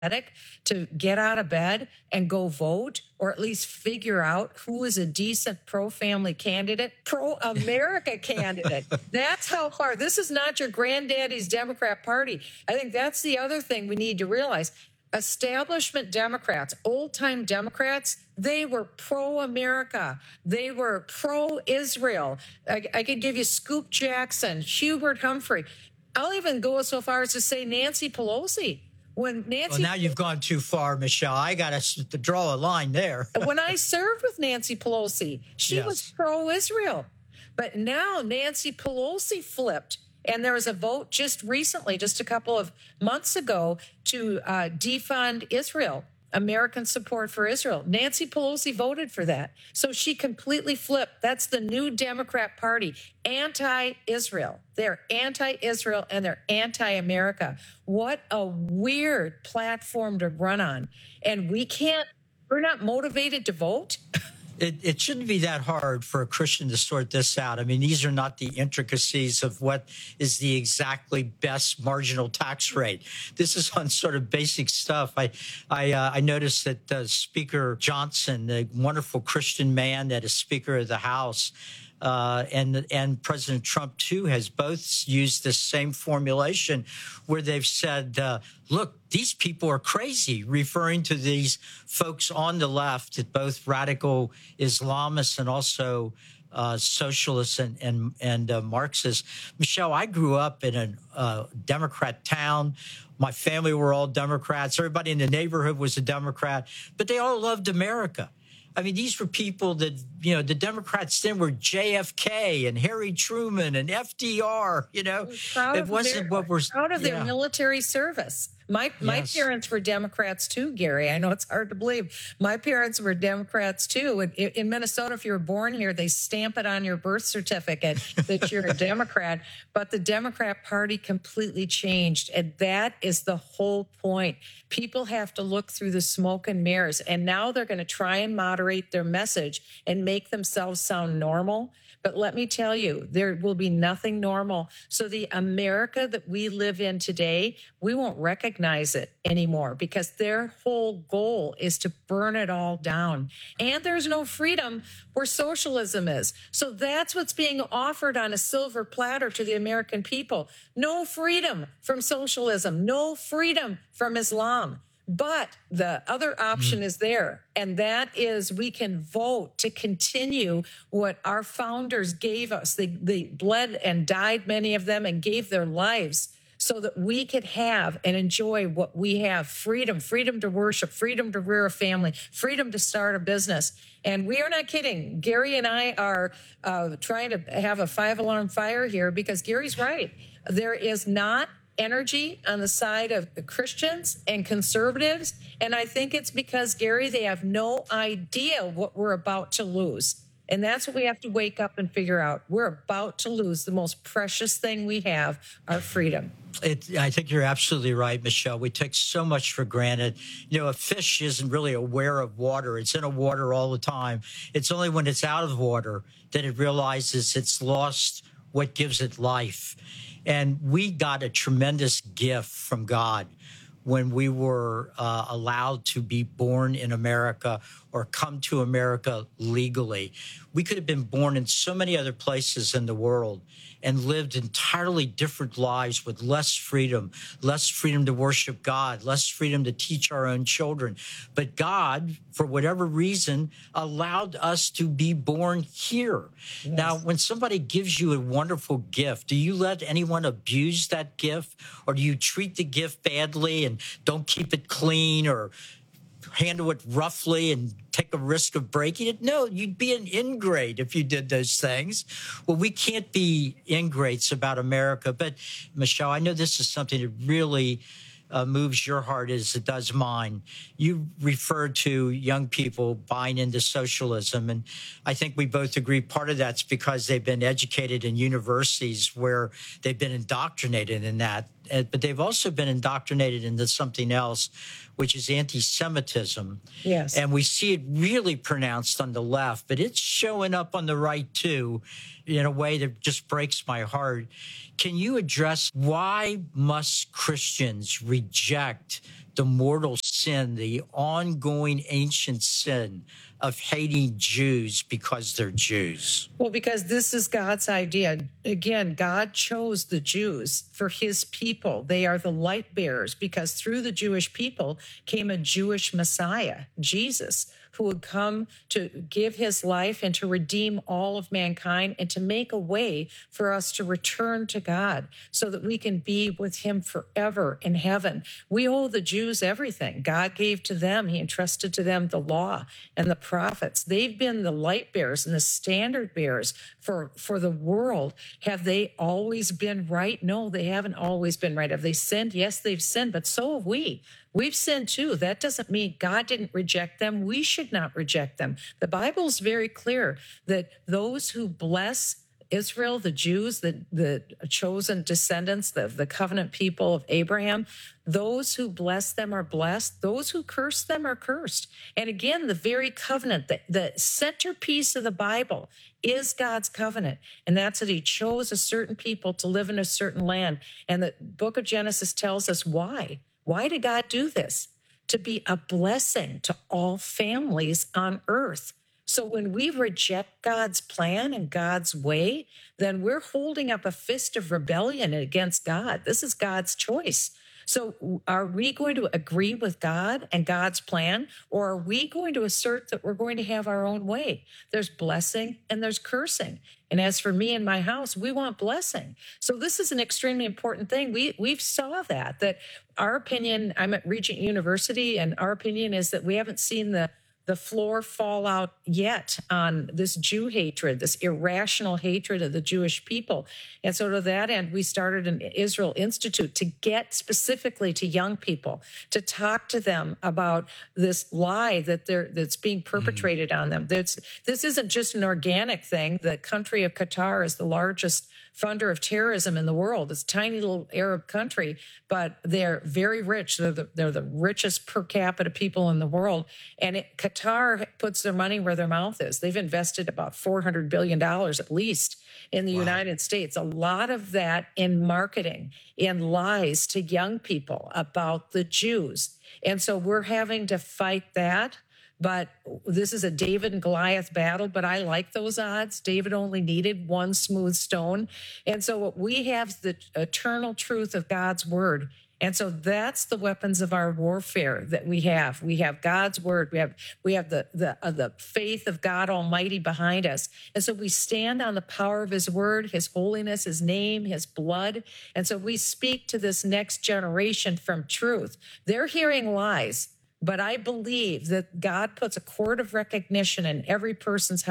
to get out of bed and go vote, or at least figure out who is a decent pro-family candidate, pro-America candidate. That's how hard. This is not your granddaddy's Democrat Party. I think that's the other thing we need to realize. Establishment Democrats, old-time Democrats, they were pro-America. They were pro-Israel. I could give you Scoop Jackson, Hubert Humphrey. I'll even go so far as to say Nancy Pelosi. When Nancy, well, now you've gone too far, Michelle. I got to draw a line there. When I served with Nancy Pelosi, she was pro-Israel. But now Nancy Pelosi flipped. And there was a vote just recently, just a couple of months ago, to defund Israel, American support for Israel. Nancy Pelosi voted for that. So she completely flipped. That's the new Democrat Party, anti-Israel. They're anti-Israel and they're anti-America. What a weird platform to run on. And we're not motivated to vote. It shouldn't be that hard for a Christian to sort this out. I mean, these are not the intricacies of what is the exactly best marginal tax rate. This is on sort of basic stuff. I noticed that Speaker Johnson, the wonderful Christian man that is Speaker of the House, and President Trump, too, has both used this same formulation where they've said, look, these people are crazy, referring to these folks on the left, both radical Islamists and also socialists and Marxists. Michelle, I grew up in a Democrat town. My family were all Democrats. Everybody in the neighborhood was a Democrat, but they all loved America. I mean, these were people that, the Democrats then were JFK and Harry Truman and FDR, it wasn't what we're proud of their military service. My parents were Democrats too, Gary. I know it's hard to believe. My parents were Democrats too. In Minnesota, if you were born here, they stamp it on your birth certificate that you're a Democrat. But the Democrat Party completely changed. And that is the whole point. People have to look through the smoke and mirrors. And now they're going to try and moderate their message and make themselves sound normal. But let me tell you, there will be nothing normal. So the America that we live in today, we won't recognize it anymore because their whole goal is to burn it all down. And there's no freedom where socialism is. So that's what's being offered on a silver platter to the American people. No freedom from socialism, no freedom from Islam. But the other option is there, and that is we can vote to continue what our founders gave us. They bled and died, many of them, and gave their lives so that we could have and enjoy what we have. Freedom to worship, freedom to rear a family, freedom to start a business. And we are not kidding. Gary and I are trying to have a 5-alarm fire here because Gary's right. There is not energy on the side of the Christians and conservatives. And I think it's because, Gary, they have no idea what we're about to lose. And that's what we have to wake up and figure out. We're about to lose the most precious thing we have, our freedom. I think you're absolutely right, Michelle. We take so much for granted. A fish isn't really aware of water. It's in a water all the time. It's only when it's out of water that it realizes it's lost what gives it life. And we got a tremendous gift from God when we were allowed to be born in America or come to America legally. We could have been born in so many other places in the world and lived entirely different lives with less freedom to worship God, less freedom to teach our own children. But God, for whatever reason, allowed us to be born here. Yes. Now, when somebody gives you a wonderful gift, do you let anyone abuse that gift? Or do you treat the gift badly and don't keep it clean or handle it roughly and take a risk of breaking it? No, you'd be an ingrate if you did those things. Well, we can't be ingrates about America. But, Michelle, I know this is something that really moves your heart as it does mine. You referred to young people buying into socialism, and I think we both agree part of that's because they've been educated in universities where they've been indoctrinated in that. but they've also been indoctrinated into something else, which is anti-Semitism. Yes. And we see it really pronounced on the left, but it's showing up on the right too, in a way that just breaks my heart. Can you address why must Christians reject the mortal sin, the ongoing ancient sin of hating Jews because they're Jews? Well, because this is God's idea. Again, God chose the Jews for his people. They are the light bearers because through the Jewish people came a Jewish Messiah, Jesus, who would come to give his life and to redeem all of mankind and to make a way for us to return to God so that we can be with him forever in heaven. We owe the Jews everything. God gave to them, he entrusted to them the law and the prophets. They've been the light bearers and the standard bearers for the world. Have they always been right? No, they haven't always been right. Have they sinned? Yes, they've sinned, but so have we. We've sinned too. That doesn't mean God didn't reject them. We should not reject them. The Bible is very clear that those who bless Israel, the Jews, the chosen descendants, the covenant people of Abraham, those who bless them are blessed. Those who curse them are cursed. And again, the very covenant, the centerpiece of the Bible is God's covenant. And that's that he chose a certain people to live in a certain land. And the book of Genesis tells us why. Why did God do this? To be a blessing to all families on earth. So when we reject God's plan and God's way, then we're holding up a fist of rebellion against God. This is God's choice. So are we going to agree with God and God's plan, or are we going to assert that we're going to have our own way? There's blessing and there's cursing. And as for me and my house, we want blessing. So this is an extremely important thing. We've saw that our opinion, I'm at Regent University, and our opinion is that we haven't seen the floor fall out yet on this Jew hatred, this irrational hatred of the Jewish people. And so to that end, we started an Israel Institute to get specifically to young people, to talk to them about this lie that's being perpetrated on them. This isn't just an organic thing. The country of Qatar is the largest funder of terrorism in the world. It's a tiny little Arab country, but they're very rich. They're the richest per capita people in the world. And Qatar puts their money where their mouth is. They've invested about $400 billion at least in the United States. A lot of that in marketing, in lies to young people about the Jews. And so we're having to fight that. But this is a David and Goliath battle, but I like those odds. David only needed one smooth stone. And so what we have is the eternal truth of God's word. And so that's the weapons of our warfare that we have. We have God's word. We have the faith of God Almighty behind us. And so we stand on the power of his word, his holiness, his name, his blood. And so we speak to this next generation from truth. They're hearing lies. But I believe that God puts a cord of recognition in every person's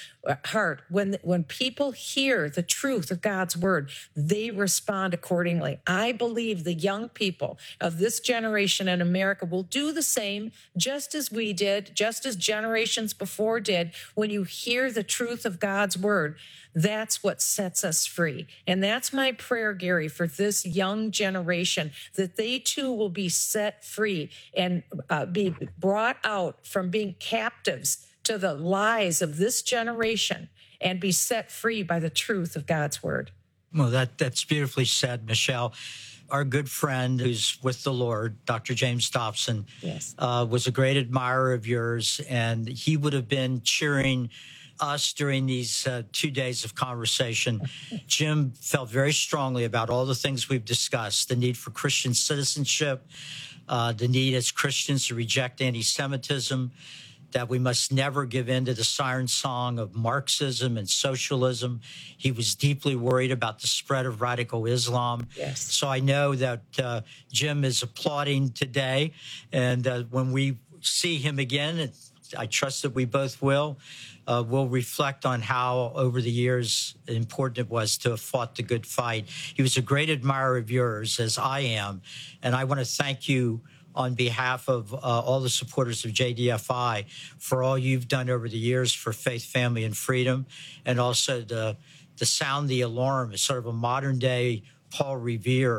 heart. When people hear the truth of God's word, they respond accordingly. I believe the young people of this generation in America will do the same, just as we did, just as generations before did. When you hear the truth of God's word, that's what sets us free. And that's my prayer, Gary, for this young generation, that they too will be set free and be brought out from being captives to the lies of this generation and be set free by the truth of God's word. Well, that's beautifully said, Michelle. Our good friend who's with the Lord, Dr. James Dobson, yes, was a great admirer of yours, and he would have been cheering us during these 2 days of conversation. Jim felt very strongly about all the things we've discussed, the need for Christian citizenship, the need as Christians to reject anti-Semitism, that we must never give in to the siren song of Marxism and socialism. He was deeply worried about the spread of radical Islam. Yes. So I know that Jim is applauding today. And when we see him again, I trust that we both will, we'll reflect on how over the years important it was to have fought the good fight. He was a great admirer of yours, as I am. And I want to thank you on behalf of all the supporters of JDFI for all you've done over the years for faith, family, and freedom, and also the sound the alarm is sort of a modern day Paul Revere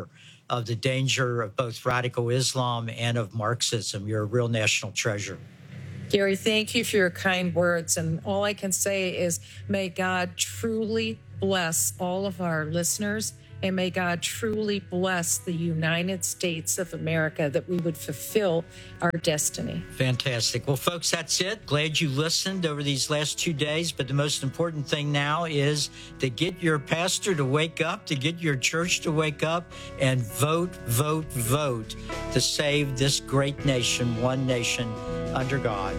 of the danger of both radical Islam and of Marxism. You're a real national treasure. Gary, thank you for your kind words. And all I can say is may God truly bless all of our listeners, and may God truly bless the United States of America, that we would fulfill our destiny. Fantastic. Well, folks, that's it. Glad you listened over these last 2 days. But the most important thing now is to get your pastor to wake up, to get your church to wake up, and vote, vote, vote to save this great nation, one nation under God.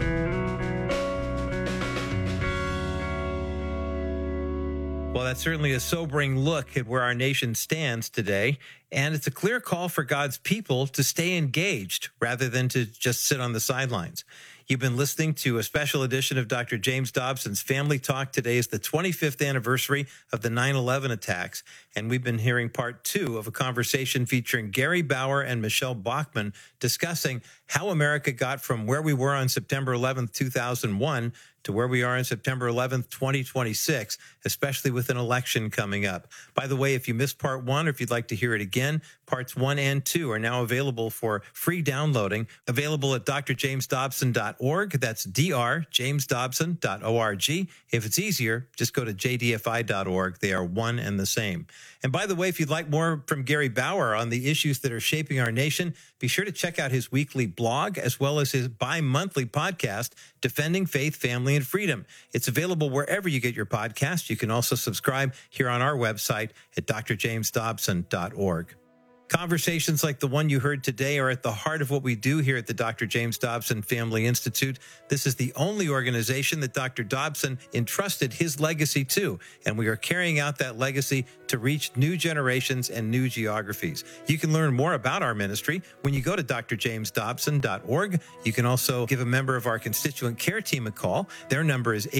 Well, that's certainly a sobering look at where our nation stands today. And it's a clear call for God's people to stay engaged rather than to just sit on the sidelines. You've been listening to a special edition of Dr. James Dobson's Family Talk. Today is the 25th anniversary of the 9/11 attacks, and we've been hearing part 2 of a conversation featuring Gary Bauer and Michelle Bachmann discussing how America got from where we were on September 11th, 2001 to where we are on September 11th, 2026, especially with an election coming up. By the way, if you missed part 1 or if you'd like to hear it again, parts 1 and 2 are now available for free downloading, available at drjamesdobson.org. That's drjamesdobson.org. If it's easier, just go to jdfi.org. They are one and the same. And by the way, if you'd like more from Gary Bauer on the issues that are shaping our nation, be sure to check out his weekly blog as well as his bi-monthly podcast, Defending Faith, Family, and Freedom. It's available wherever you get your podcasts. You can also subscribe here on our website at drjamesdobson.org. Conversations like the one you heard today are at the heart of what we do here at the Dr. James Dobson Family Institute. This is the only organization that Dr. Dobson entrusted his legacy to, and we are carrying out that legacy to reach new generations and new geographies. You can learn more about our ministry when you go to drjamesdobson.org. You can also give a member of our constituent care team a call. Their number is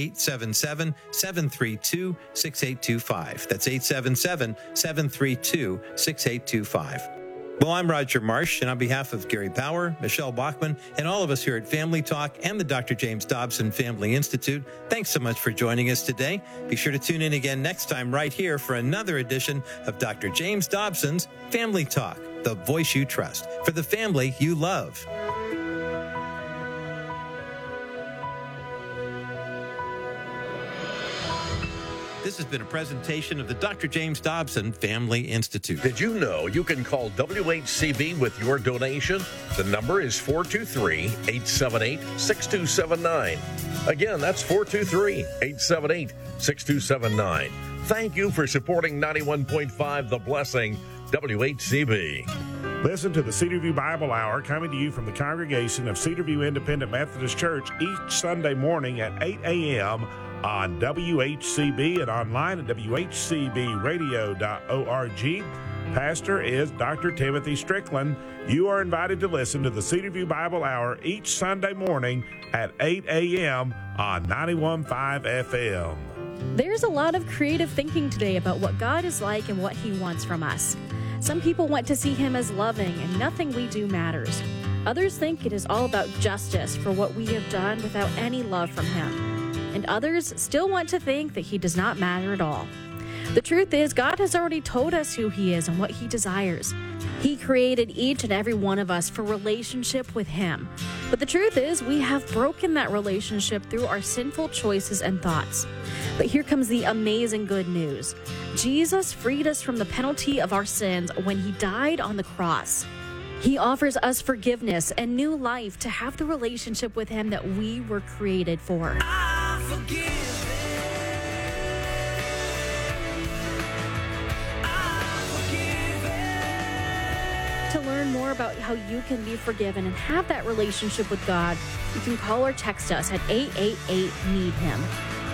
877-732-6825. That's 877-732-6825. Well, I'm Roger Marsh, and on behalf of Gary Bauer, Michelle Bachmann, and all of us here at Family Talk and the Dr. James Dobson Family Institute, thanks so much for joining us today. Be sure to tune in again next time right here for another edition of Dr. James Dobson's Family Talk, the voice you trust, for the family you love. This has been a presentation of the Dr. James Dobson Family Institute. Did you know you can call WHCB with your donation? The number is 423-878-6279. Again, that's 423-878-6279. Thank you for supporting 91.5 The Blessing, WHCB. Listen to the Cedarview Bible Hour coming to you from the congregation of Cedarview Independent Methodist Church each Sunday morning at 8 a.m. on WHCB and online at WHCBradio.org. Pastor is Dr. Timothy Strickland. You are invited to listen to the Cedarview Bible Hour each Sunday morning at 8 a.m. on 91.5 FM. There's a lot of creative thinking today about what God is like and what He wants from us. Some people want to see Him as loving and nothing we do matters. Others think it is all about justice for what we have done without any love from Him. And others still want to think that He does not matter at all. The truth is, God has already told us who He is and what He desires. He created each and every one of us for relationship with Him. But the truth is, we have broken that relationship through our sinful choices and thoughts. But here comes the amazing good news. Jesus freed us from the penalty of our sins when He died on the cross. He offers us forgiveness and new life to have the relationship with Him that we were created for. To learn more about how you can be forgiven and have that relationship with God, you can call or text us at 888-NEED-HIM.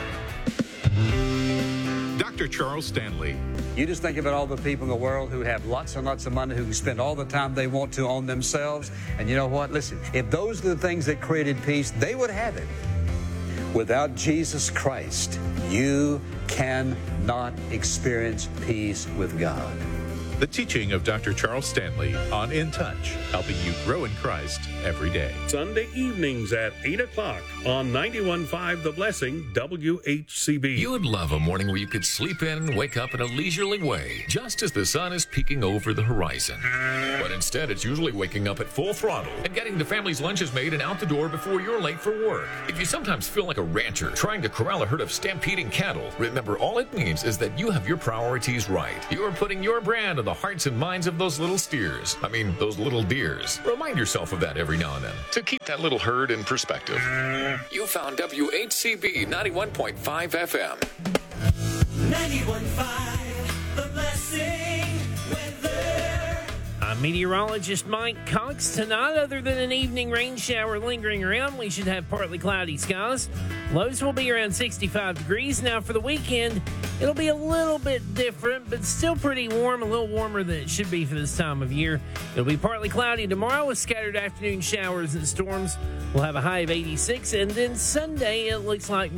Dr. Charles Stanley. You just think about all the people in the world who have lots and lots of money, who can spend all the time they want to on themselves. And you know what? Listen, if those are the things that created peace, they would have it. Without Jesus Christ, you cannot experience peace with God. The teaching of Dr. Charles Stanley on In Touch, helping you grow in Christ every day. Sunday evenings at 8 o'clock on 91.5 The Blessing, WHCB. You would love a morning where you could sleep in and wake up in a leisurely way, just as the sun is peeking over the horizon. But instead, it's usually waking up at full throttle and getting the family's lunches made and out the door before you're late for work. If you sometimes feel like a rancher trying to corral a herd of stampeding cattle, remember all it means is that you have your priorities right. You are putting your brand on the hearts and minds of those little steers. Those little deers. Remind yourself of that every now and then to keep that little herd in perspective. You found WHCB 91.5 FM. 91.5 The Blessing weather. I'm meteorologist Mike Cox. Tonight, other than an evening rain shower lingering around, we should have partly cloudy skies. Lows will be around 65 degrees. Now, for the weekend, it'll be a little bit different, but still pretty warm, a little warmer than it should be for this time of year. It'll be partly cloudy tomorrow with scattered afternoon showers and storms. We'll have a high of 86, and then Sunday, it looks like